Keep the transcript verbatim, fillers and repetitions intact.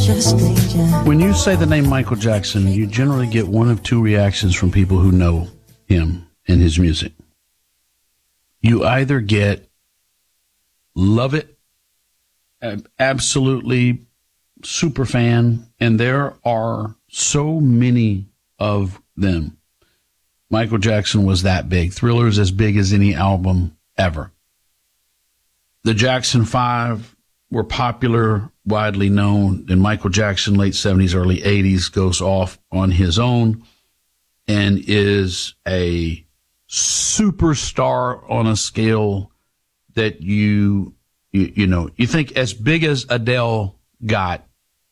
When you say the name Michael Jackson, you generally get one of two reactions from people who know him and his music. You either get love it, absolutely super fan, and there are so many of them. Michael Jackson was that big. Thriller's as big as any album ever. The Jackson Five were popular, widely known, and Michael Jackson, late seventies, early eighties, goes off on his own and is a superstar on a scale that you, you, you know, you think as big as Adele got,